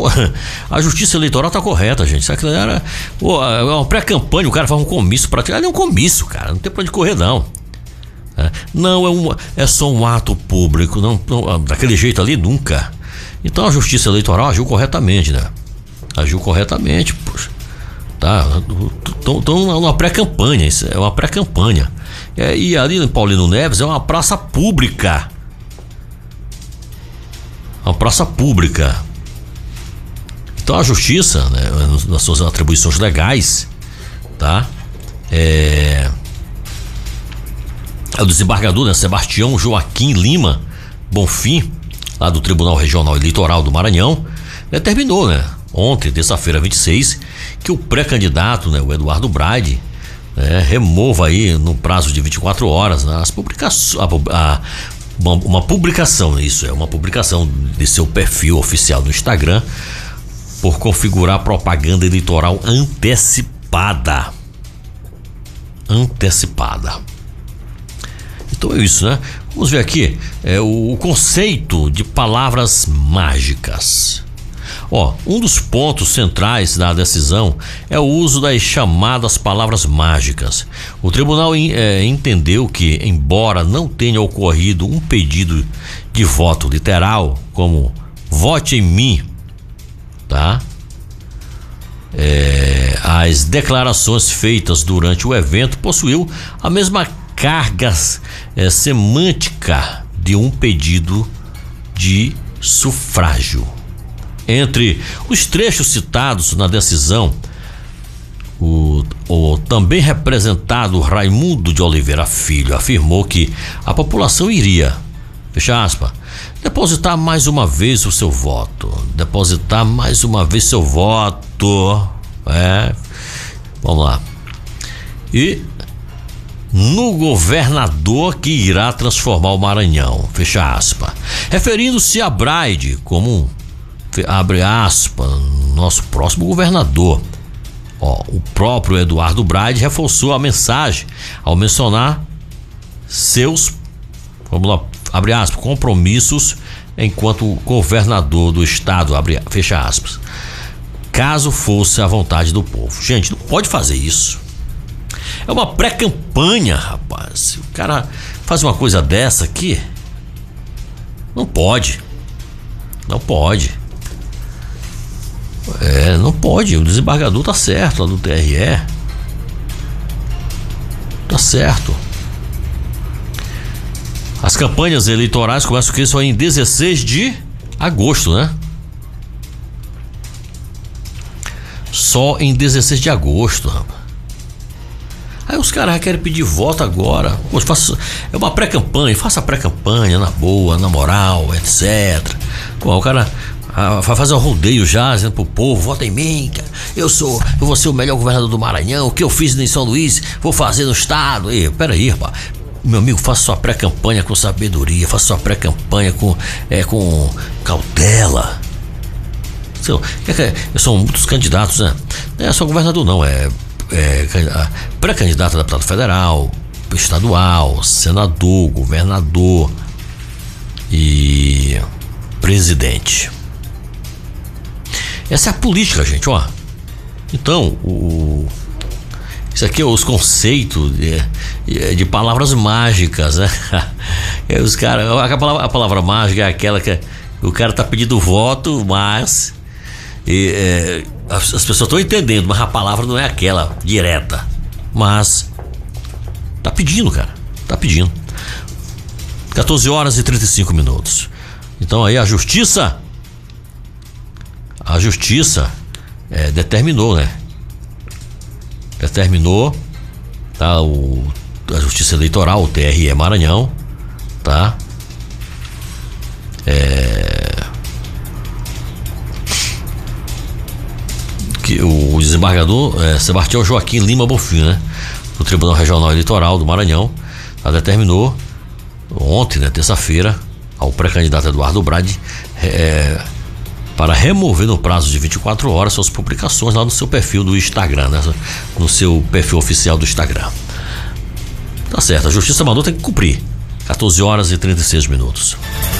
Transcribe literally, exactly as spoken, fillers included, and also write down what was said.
a justiça eleitoral tá correta, gente. Isso aqui era pô, é uma pré-campanha, o cara faz um comício pra tirar. Não é um comício, cara. Não tem pra onde correr, não. É, não é, um, é só um ato público. Não, não, daquele jeito ali, nunca. Então a justiça eleitoral agiu corretamente, né? Agiu corretamente, poxa. Tá? Estão numa pré-campanha. Isso é uma pré-campanha. É, e ali em Paulino Neves é uma praça pública. Uma praça pública. Então a justiça, né, nas suas atribuições legais, tá? É, é o desembargador, né, Sebastião Joaquim Lima Bonfim, lá do Tribunal Regional Eleitoral do Maranhão, determinou, né, ontem, terça-feira vinte e seis, que o pré-candidato, né, o Eduardo Braide, né, remova aí no prazo de vinte e quatro horas, né, as publicações, a, a, uma, uma publicação, isso é uma publicação de seu perfil oficial no Instagram, por configurar propaganda eleitoral antecipada. Antecipada. Então é isso, né? Vamos ver aqui é, o, o conceito de palavras mágicas. Ó, um dos pontos centrais da decisão é o uso das chamadas palavras mágicas. O tribunal é, entendeu que, embora não tenha ocorrido um pedido de voto literal, como vote em mim, tá? É, as declarações feitas durante o evento possuiu a mesma carga é, semântica de um pedido de sufrágio. Entre os trechos citados na decisão, o, o também representado Raimundo de Oliveira Filho afirmou que a população iria, fecha aspas, depositar mais uma vez o seu voto. Depositar mais uma vez seu voto. É. Vamos lá. E no governador que irá transformar o Maranhão. Fecha aspas. Referindo-se a Braide como, abre aspas, nosso próximo governador. Ó, o próprio Eduardo Braide reforçou a mensagem ao mencionar seus, vamos lá, abre aspas, compromissos enquanto governador do estado, abre, fecha aspas, caso fosse a vontade do povo. Gente, não pode fazer isso. É uma pré-campanha, rapaz. O cara faz uma coisa dessa aqui, não pode. Não pode. É, não pode. O desembargador tá certo lá do T R E. Tá certo. As campanhas eleitorais começam que só em dezesseis de agosto, né? Só em dezesseis de agosto, rapaz. Aí os caras querem pedir voto agora. Pô, faça, é uma pré-campanha, faça pré-campanha na boa, na moral, etcétera. Pô, o cara ah, vai fazer um rodeio já, dizendo pro povo, vota em mim, cara. Eu sou, eu vou ser o melhor governador do Maranhão. O que eu fiz em São Luís, vou fazer no estado. E, peraí, rapaz. Meu amigo, faça sua pré-campanha com sabedoria, faça sua pré-campanha com, é, com cautela. São muitos candidatos, né? Não é só governador, não, é, é pré-candidato a deputado federal, estadual, senador, governador e presidente. Essa é a política, gente, ó. Então, o... isso aqui é os conceitos de, de palavras mágicas, né? Os cara, a, palavra, a palavra mágica é aquela que o cara tá pedindo voto, mas e, é, as, as pessoas estão entendendo, mas a palavra não é aquela direta. Mas tá pedindo, cara. Tá pedindo. quatorze horas e trinta e cinco minutos. Então aí a justiça, a justiça é, determinou, né? Determinou, tá, o, a Justiça Eleitoral, o T R E Maranhão, tá? É, que o desembargador é, Sebastião Joaquim Lima Bonfim, né? Do Tribunal Regional Eleitoral do Maranhão, tá, determinou ontem, né, terça-feira, ao pré-candidato Eduardo Braide, é, para remover no prazo de vinte e quatro horas suas publicações lá no seu perfil do Instagram, né? No seu perfil oficial do Instagram. Tá certo, a justiça mandou, tem que cumprir. quatorze horas e trinta e seis minutos.